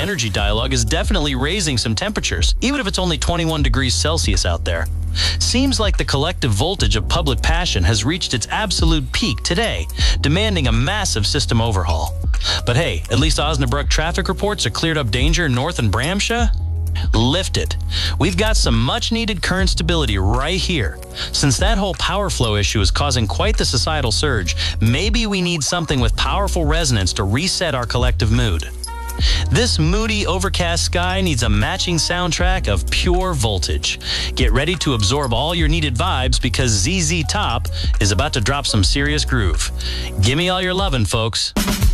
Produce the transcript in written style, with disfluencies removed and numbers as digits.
energy dialogue is definitely raising some temperatures, even if it's only 21 degrees Celsius out there. Seems like the collective voltage of public passion has reached its absolute peak today, demanding a massive system overhaul. But hey, at least Osnabrück traffic reports a cleared up danger north in Bramsche. Lift it. We've got some much-needed current stability right here. Since that whole power flow issue is causing quite the societal surge, maybe we need something with powerful resonance to reset our collective mood. This moody, overcast sky needs a matching soundtrack of pure voltage. Get ready to absorb all your needed vibes because ZZ Top is about to drop some serious groove. Gimme all your lovin', folks.